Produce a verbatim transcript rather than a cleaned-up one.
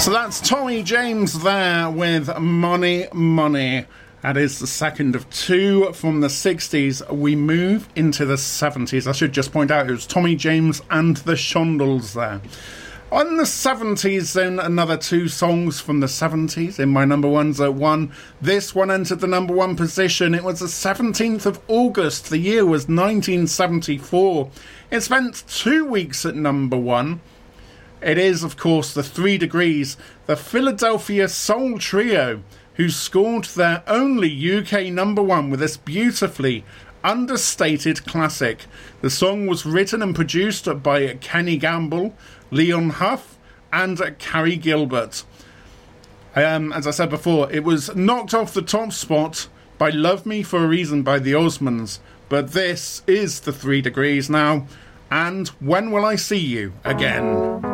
So that's Tommy James there with Money, Money. That is the second of two from the sixties. We move into the seventies. I should just point out it was Tommy James and the Shondells there. On the seventies, then, another two songs from the seventies in my number ones at one. This one entered the number one position. It was the seventeenth of August. The year was nineteen seventy-four. It spent two weeks at number one. It is, of course, the Three Degrees, the Philadelphia Soul Trio, who scored their only U K number one with this beautifully understated classic. The song was written and produced by Kenny Gamble, Leon Huff, and Carrie Gilbert. Um, as I said before, it was knocked off the top spot by Love Me for a Reason by the Osmonds, but this is the Three Degrees now, and When Will I See You Again?